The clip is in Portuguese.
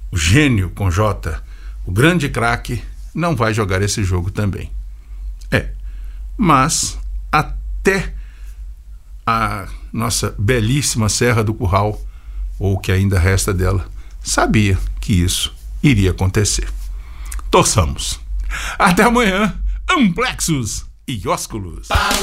o gênio com J, o grande craque, não vai jogar esse jogo também. Mas até a nossa belíssima Serra do Curral, ou o que ainda resta dela, sabia que isso iria acontecer. Torçamos. Até amanhã, Amplexus e ósculos.